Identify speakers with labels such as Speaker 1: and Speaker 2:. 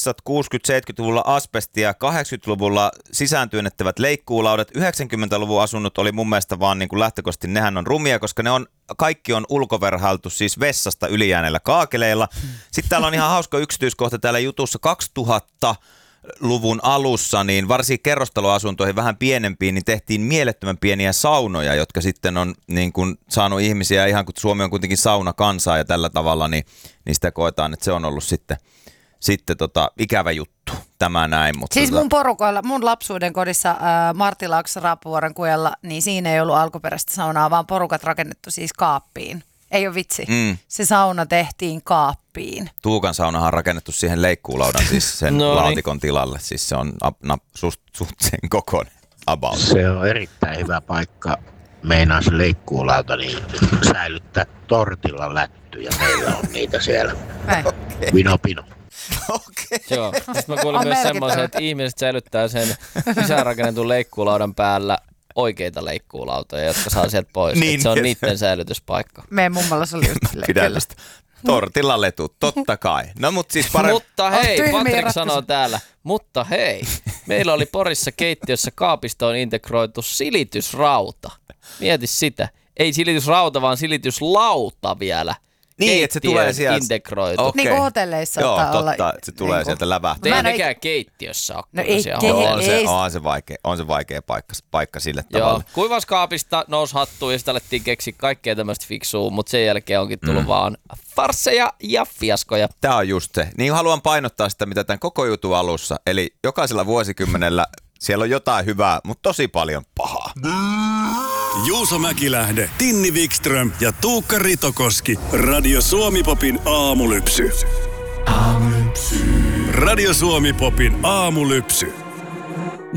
Speaker 1: vessat 60-70-luvulla asbestia, 80-luvulla sisääntyönnettävät leikkuulaudat, 90-luvun asunnot oli mun mielestä vaan niin kuin lähtökohtaisesti, nehän on rumia, koska kaikki on ulkoverhailtu siis vessasta ylijääneillä kaakeleilla. Sitten täällä on ihan hauska yksityiskohta täällä jutussa 2000-luvun alussa, niin varsinkin kerrostaloasuntoihin vähän pienempiin, niin tehtiin mielettömän pieniä saunoja, jotka sitten on niin kuin saanut ihmisiä, ihan kun Suomi on kuitenkin saunakansaa ja tällä tavalla, niin sitä koetaan, että se on ollut sitten ikävä juttu, tämä näin. Mutta
Speaker 2: siis mun porukoilla, mun lapsuuden kodissa Marttilaaksossa Raapuvuoren kujalla, niin siinä ei ollut alkuperäistä saunaa, vaan porukat rakennettu siis kaappiin. Ei ole vitsi. Se sauna tehtiin kaappiin.
Speaker 1: Tuukan saunahan on rakennettu siihen leikkuulaudan, siis sen laatikon tilalle. Siis se on suht sen kokoinen about.
Speaker 3: Se on erittäin hyvä paikka. Meinaa se leikkuulauta niin säilyttää tortilla lättyjä. Meillä on niitä siellä. Vino pino.
Speaker 1: Okay.
Speaker 4: Joo. Sitten mä kuulin myös semmoisen, että ihmiset säilyttää sen sisäänrakennetun leikkuulaudan päällä oikeita leikkuulautoja, jotka saa sieltä pois. Niin, se on niiden säilytyspaikka.
Speaker 2: Meidän mummalla se oli just silleen.
Speaker 1: Tortilla letut, totta kai. No mut siis parempi.
Speaker 4: Mutta hei, Patrik sanoo täällä, mutta hei, meillä oli Porissa keittiössä kaapistoon integroitu silitysrauta. Mieti sitä. Ei silitysrauta, vaan silityslauta vielä.
Speaker 1: Niin, että se tulee sieltä
Speaker 4: integroitu.
Speaker 1: Okay.
Speaker 2: Niin kuin hotelleissa
Speaker 1: saattaa
Speaker 2: olla.
Speaker 1: Joo, totta, se tulee niin sieltä lävähtää.
Speaker 4: Ei nekään keittiössä ole.
Speaker 2: No
Speaker 1: on se vaikea paikka sille tavalla.
Speaker 4: Joo, kuivaskaapista nousi hattuun ja sitten alettiin keksiä kaikkea tämmöistä fiksua, mutta sen jälkeen onkin tullut vaan farsseja ja fiaskoja.
Speaker 1: Tämä on just se. Niin haluan painottaa sitä, mitä tämän koko jutun alussa. Eli jokaisella vuosikymmenellä siellä on jotain hyvää, mutta tosi paljon pahaa.
Speaker 5: Juuso Mäkilähde, Tinni Wikström ja Tuukka Ritokoski. Radio Suomi-popin aamulypsy. Radio Suomi-popin aamulypsy.